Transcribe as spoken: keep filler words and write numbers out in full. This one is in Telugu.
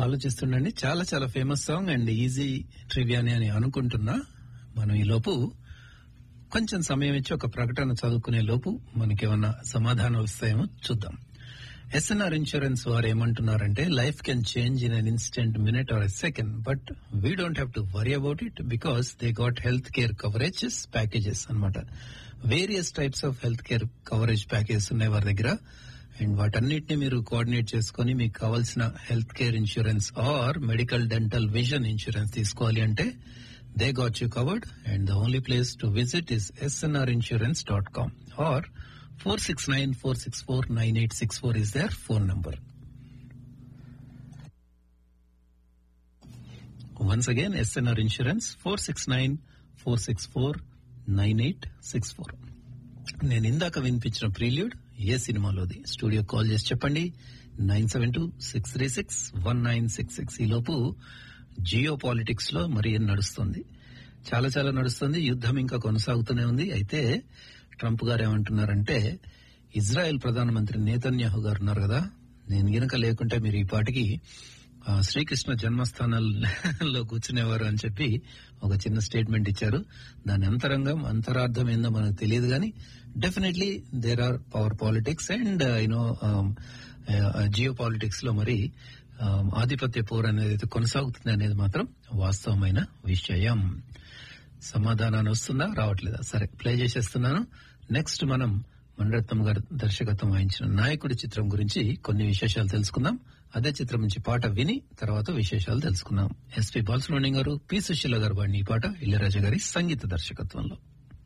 ఆలోచిస్తుండండి. చాలా చాలా ఫేమస్ సాంగ్ అండ్ ఈజీ ట్రివియాని అని అనుకుంటున్నా. మనం ఈ లోపు కొంచెం సమయం ఇచ్చి ఒక ప్రకటన చదువుకునే లోపు మనకేమన్నా సమాధానాలు వస్తాయేమో చూద్దాం. ఎస్ఎన్ఆర్ ఇన్సూరెన్స్ వారు ఏమంటున్నారంటే, life can change in an instant minute or a second, but we don't have to worry about it because they got health care coverages packages అనమాట. Various types of health care coverage packages ఉన్నాయి వారి దగ్గర. అండ్ వాటన్నిటిని మీరు కోఆర్డినేట్ చేసుకుని మీకు కావాల్సిన health care insurance or medical, dental, vision insurance తీసుకోవాలి అంటే they got you covered. And the only place to visit is SNR insurance dot com or four six nine four six four nine eight six four is there phone number. Once again SNR insurance four six nine four six four nine eight six four. నేను ఇందాక వినిపించిన ప్రీల్యూడ్ ఏ సినిమాలోది? స్టూడియో కాల్ చేసి చెప్పండి. Nine seven two six three six one nine six six. ఈ లోపు జియో పాలిటిక్స్ లో మరి ఏం నడుస్తుంది? చాలా చాలా నడుస్తుంది. యుద్ధం ఇంకా కొనసాగుతూనే ఉంది. అయితే ట్రంప్ గారు ఏమంటున్నారంటే, ఇజ్రాయెల్ ప్రధానమంత్రి నేతన్యాహు గారు ఉన్నారు కదా, నేను గినక లేకుంటే మీరు ఈ పాటికి శ్రీకృష్ణ జన్మస్థానాల్లో కూర్చునేవారు అని చెప్పి ఒక చిన్న స్టేట్మెంట్ ఇచ్చారు. దాని అంతరంగం అంతరార్థం ఏందో మనకు తెలియదు, కానీ definitely there are power politics and you know geo politics లో మరి ఆధిపత్య పోరు అనేది కొనసాగుతుంది అనేది మాత్రం వాస్తవమైన విషయం. సమాధానాన్ని వస్తుందా, రావట్లేదా? సరే, ప్లే చేసేస్తున్నాను. నెక్స్ట్ మనం మణిరత్నం గారు దర్శకత్వం వహించిన నాయకుడి చిత్రం గురించి కొన్ని విశేషాలు తెలుసుకుందాం. అదే చిత్రం నుంచి పాట విని తర్వాత విశేషాలు తెలుసుకుందాం. ఎస్పీ బాలసుబ్రహ్మణ్యం గారు, పి సుశీల గారు వాడిని ఈ పాట ఇళయరాజా గారి సంగీత దర్శకత్వంలో.